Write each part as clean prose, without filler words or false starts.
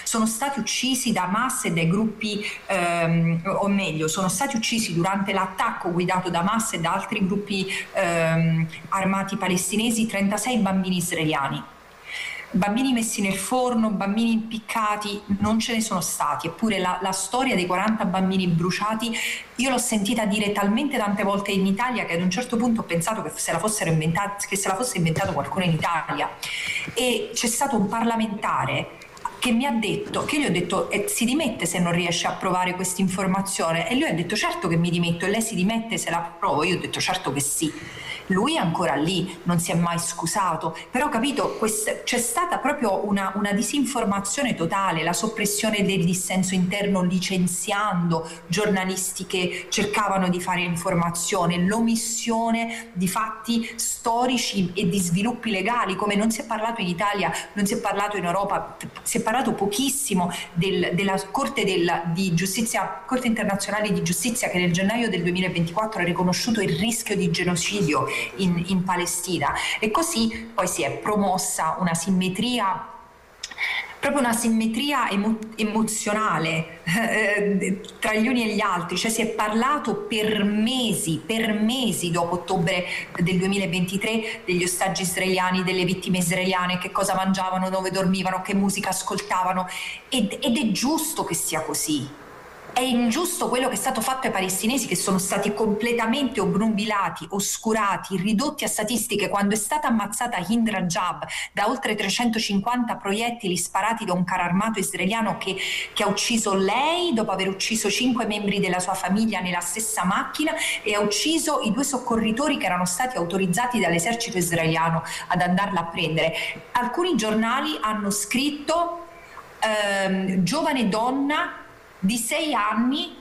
sono stati uccisi da Hamas e dai gruppi, o meglio, sono stati uccisi durante l'attacco guidato da Hamas e da altri gruppi armati palestinesi 36 bambini israeliani. Bambini messi nel forno, bambini impiccati, non ce ne sono stati, eppure la storia dei 40 bambini bruciati io l'ho sentita dire talmente tante volte in Italia che ad un certo punto ho pensato che se la fosse inventato qualcuno in Italia. E c'è stato un parlamentare che mi ha detto, che gli ho detto si dimette se non riesce a approvare questa informazione, e lui ha detto certo che mi dimetto, e lei si dimette se la approvo? Io ho detto certo che sì. Lui è ancora lì, non si è mai scusato, però capito, c'è stata proprio una disinformazione totale, la soppressione del dissenso interno licenziando giornalisti che cercavano di fare informazione, l'omissione di fatti storici e di sviluppi legali, come non si è parlato in Italia, non si è parlato in Europa, si è parlato pochissimo della Corte di Giustizia, Corte Internazionale di Giustizia, che nel gennaio del 2024 ha riconosciuto il rischio di genocidio in Palestina, e così poi si è promossa una simmetria, proprio una simmetria emozionale tra gli uni e gli altri, cioè si è parlato per mesi dopo ottobre del 2023 degli ostaggi israeliani, delle vittime israeliane, che cosa mangiavano, dove dormivano, che musica ascoltavano, ed è giusto che sia così. È ingiusto quello che è stato fatto ai palestinesi, che sono stati completamente obnubilati, oscurati, ridotti a statistiche. Quando è stata ammazzata Hind Rajab da oltre 350 proiettili sparati da un carro armato israeliano che ha ucciso lei dopo aver ucciso 5 membri della sua famiglia nella stessa macchina, e ha ucciso i 2 soccorritori che erano stati autorizzati dall'esercito israeliano ad andarla a prendere. Alcuni giornali hanno scritto giovane donna di 6 anni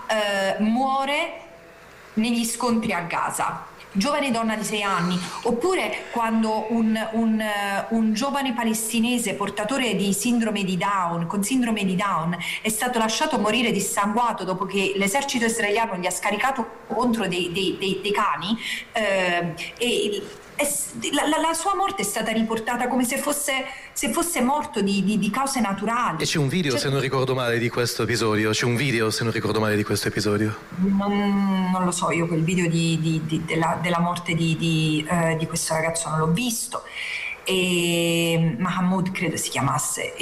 muore negli scontri a Gaza, giovane donna di 6 anni, oppure quando un giovane palestinese portatore di sindrome di Down, con sindrome di Down, è stato lasciato morire dissanguato dopo che l'esercito israeliano gli ha scaricato contro dei cani, la sua morte è stata riportata come se fosse morto di cause naturali. E c'è un video, se non ricordo male, di questo episodio? Non lo so, io quel video della morte di questo ragazzo non l'ho visto, e Mahmoud credo si chiamasse,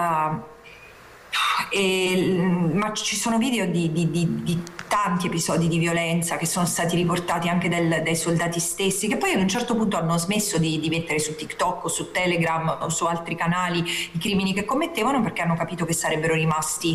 ma ci sono video di tanti episodi di violenza che sono stati riportati anche dai soldati stessi, che poi ad un certo punto hanno smesso di mettere su TikTok o su Telegram o su altri canali i crimini che commettevano, perché hanno capito che sarebbero rimasti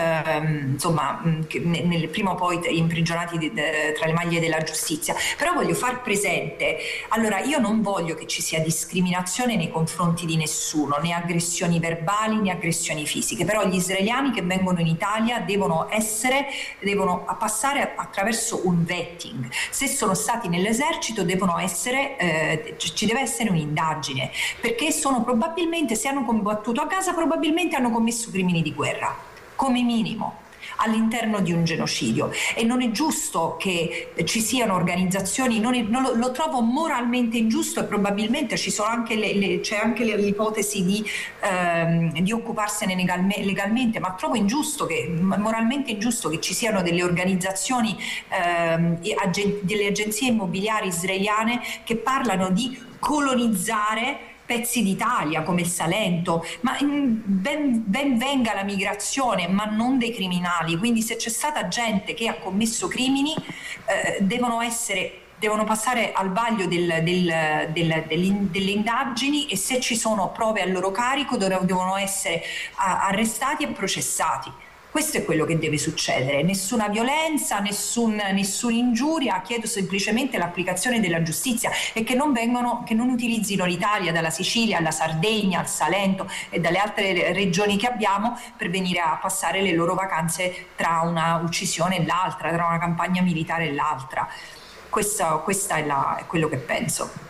prima o poi imprigionati tra le maglie della giustizia. Però voglio far presente, allora, io non voglio che ci sia discriminazione nei confronti di nessuno, né aggressioni verbali né aggressioni fisiche, però gli israeliani che vengono in Italia devono passare attraverso un vetting. Se sono stati nell'esercito ci deve essere un'indagine, perché probabilmente, se hanno combattuto a Gaza, probabilmente hanno commesso crimini di guerra, come minimo, all'interno di un genocidio. E non è giusto che ci siano organizzazioni, lo trovo moralmente ingiusto, e probabilmente c'è anche l'ipotesi di occuparsene legalmente, ma trovo moralmente ingiusto che ci siano delle organizzazioni, delle agenzie immobiliari israeliane che parlano di colonizzare pezzi d'Italia come il Salento, ma ben venga la migrazione, ma non dei criminali. Quindi se c'è stata gente che ha commesso crimini, devono passare al vaglio delle indagini, e se ci sono prove a loro carico devono essere arrestati e processati. Questo è quello che deve succedere, nessuna violenza, nessuna ingiuria. Chiedo semplicemente l'applicazione della giustizia, e che non utilizzino l'Italia, dalla Sicilia alla Sardegna, al Salento e dalle altre regioni che abbiamo, per venire a passare le loro vacanze tra una uccisione e l'altra, tra una campagna militare e l'altra. Questo è quello che penso.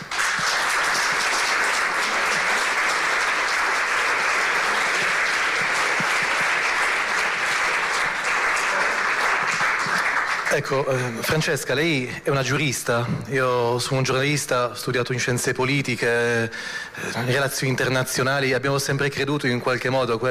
Ecco, Francesca, lei è una giurista, io sono un giornalista, ho studiato in scienze politiche, relazioni internazionali, abbiamo sempre creduto in qualche modo a quella